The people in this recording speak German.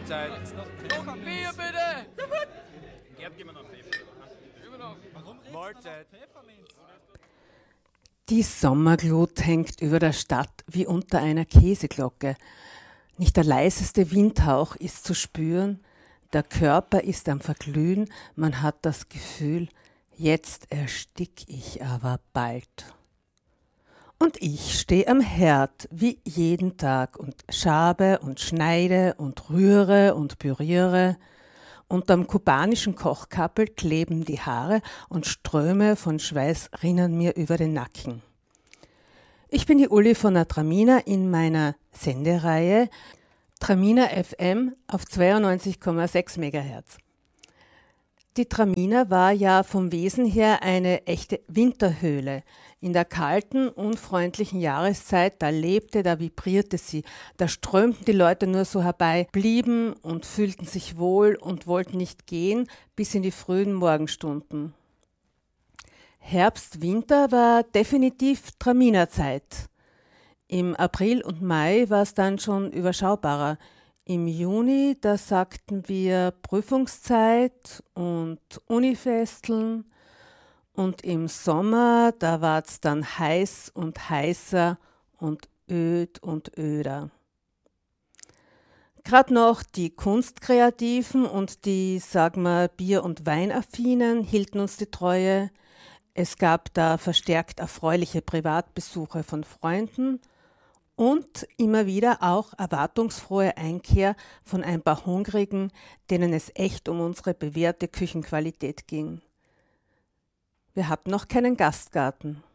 Mahlzeit. Noch ein Bier, bitte! Gerd, gib mir noch einen Pfeffer. Immer noch. Mahlzeit. Die Sommerglut hängt über der Stadt wie unter einer Käseglocke. Nicht der leiseste Windhauch ist zu spüren, der Körper ist am Verglühen, man hat das Gefühl, jetzt erstick ich aber bald. Und ich stehe am Herd wie jeden Tag und schabe und schneide und rühre und püriere. Unterm kubanischen Kochkappel kleben die Haare und Ströme von Schweiß rinnen mir über den Nacken. Ich bin die Uli von der Tramina in meiner Sendereihe Tramina FM auf 92,6 MHz. Die Tramina war ja vom Wesen her eine echte Winterhöhle. In der kalten, unfreundlichen Jahreszeit, da lebte, da vibrierte sie, da strömten die Leute nur so herbei, blieben und fühlten sich wohl und wollten nicht gehen bis in die frühen Morgenstunden. Herbst, Winter war definitiv Tramina-Zeit. Im April und Mai war es dann schon überschaubarer. Im Juni, da sagten wir Prüfungszeit und Unifesteln. Und im Sommer, da war es dann heiß und heißer und öder. Gerade noch die Kunstkreativen und die, sagen wir, Bier- und Weinaffinen hielten uns die Treue. Es gab da verstärkt erfreuliche Privatbesuche von Freunden und immer wieder auch erwartungsfrohe Einkehr von ein paar Hungrigen, denen es echt um unsere bewährte Küchenqualität ging. Wir hatten noch keinen Gastgarten.